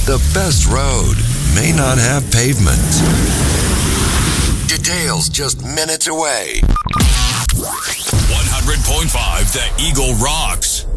The best road may not have pavement. Details just minutes away. 100.5 The Eagle rocks.